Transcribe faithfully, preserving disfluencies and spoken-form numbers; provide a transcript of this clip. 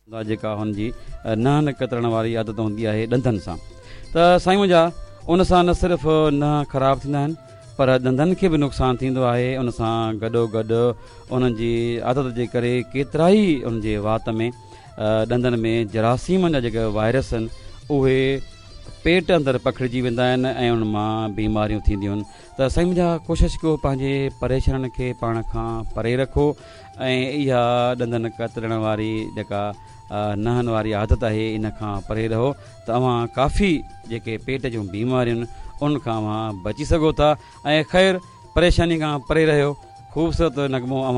जेका हुनजी नहन कतरण वारी आदत हूंदी आहे ॾंदनि सां, त साईं मुंहिंजा उन सां न सिर्फ़ु नंहं ख़राबु थींदा आहिनि पर ॾंदनि खे बि नुक़सानु थींदो आहे। उन सां गॾोगॾु उन्हनि जी आदत जे करे केतिरा ई उन जे वात में ॾंदनि में जरासीम जा जेके वायरस आहिनि उहे पेट अंदरि पखिड़िजी वेंदा आहिनि ऐं उन मां बीमारियूं थींदियूं आहिनि। त साईं मुंहिंजा कोशिशि कयो पंहिंजे परेशानियुनि खे पाण खां परे रखो ऐं इहा ॾंदनि कतरण वारी जेका नहन वारी आदत आहे इन खां परे रहो, तव्हां काफ़ी जेके पेट जूं बीमारियूं आहिनि उन खां बची सघो था। ऐं ख़ैरु परेशानी खां परे रहियो। ख़ूबसूरत नगमो